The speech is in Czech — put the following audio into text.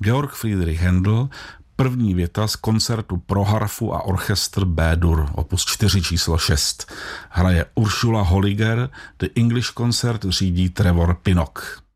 Georg Friedrich Händel, první věta z koncertu pro harfu a orchestr B-dur, opus 4 číslo 6. Hraje Ursula Holliger, The English Concert řídí Trevor Pinnock.